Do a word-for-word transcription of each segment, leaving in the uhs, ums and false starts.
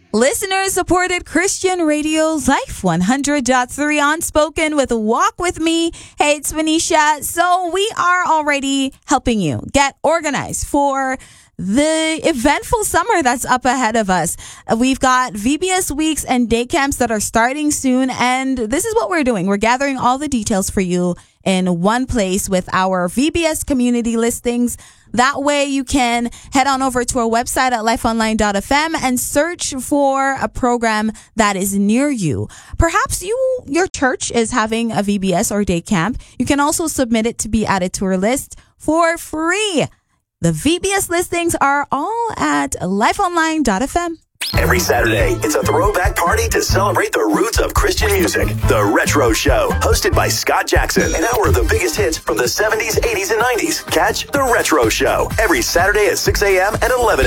Listener-supported Christian Radio Life one hundred point three Unspoken with Walk With Me. Hey, it's Venetia. So we are already helping you get organized for the eventful summer that's up ahead of us. We've got V B S weeks and day camps that are starting soon, and this is what we're doing. We're gathering all the details for you in one place with our V B S community listings. That way you can head on over to our website at life online dot f m and search for a program that is near you. Perhaps you, your church is having a V B S or day camp. You can also submit it to be added to our list for free. The V B S listings are all at life online dot f m. Every Saturday, it's a throwback party to celebrate the roots of Christian music. The Retro Show, hosted by Scott Jackson. An hour of the biggest hits from the seventies, eighties, and nineties. Catch The Retro Show every Saturday at six a.m. and eleven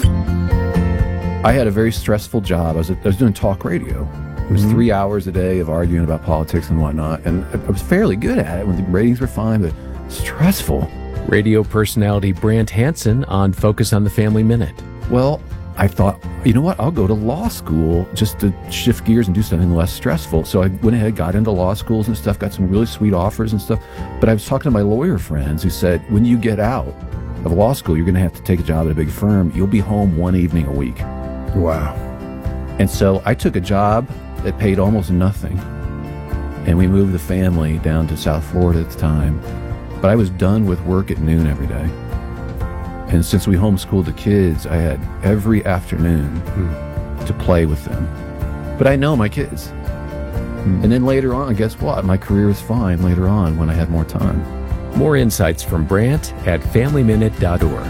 a.m. I had a very stressful job. I was, I was doing talk radio. It was mm-hmm. three hours a day of arguing about politics and whatnot. And I was fairly good at it when the ratings were fine, but stressful. Radio personality Brant Hansen on Focus on the Family Minute. Well, I thought, you know what, I'll go to law school just to shift gears and do something less stressful. So I went ahead, got into law schools and stuff, got some really sweet offers and stuff. But I was talking to my lawyer friends who said, when you get out of law school, you're going to have to take a job at a big firm. You'll be home one evening a week. Wow. And so I took a job that paid almost nothing. And we moved the family down to South Florida at the time. But I was done with work at noon every day. And since we homeschooled the kids, I had every afternoon hmm. to play with them. But I know my kids. Hmm. And then later on, guess what? My career was fine later on when I had more time. More insights from Brant at family minute dot org.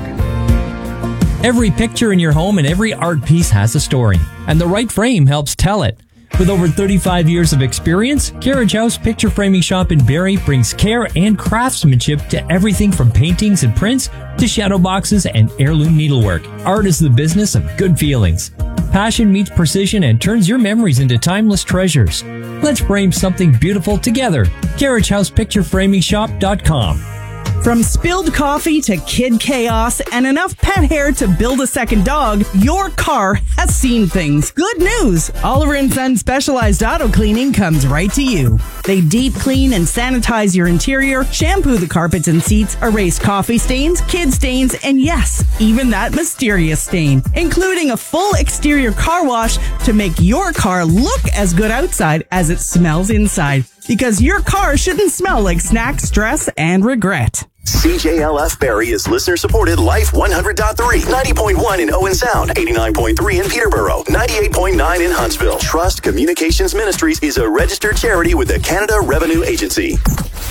Every picture in your home and every art piece has a story, and the right frame helps tell it. With over thirty-five years of experience, Carriage House Picture Framing Shop in Barrie brings care and craftsmanship to everything from paintings and prints to shadow boxes and heirloom needlework. Art is the business of good feelings. Passion meets precision and turns your memories into timeless treasures. Let's frame something beautiful together. carriage house picture framing shop dot com. From spilled coffee to kid chaos and enough pet hair to build a second dog, your car has seen things. Good news! Oliver and Son Specialized Auto Cleaning comes right to you. They deep clean and sanitize your interior, shampoo the carpets and seats, erase coffee stains, kid stains, and yes, even that mysterious stain, including a full exterior car wash to make your car look as good outside as it smells inside. Because your car shouldn't smell like snacks, stress, and regret. C J L F Barrie is listener-supported Life one hundred point three, ninety point one in Owen Sound, eighty-nine point three in Peterborough, ninety-eight point nine in Huntsville. Trust Communications Ministries is a registered charity with the Canada Revenue Agency.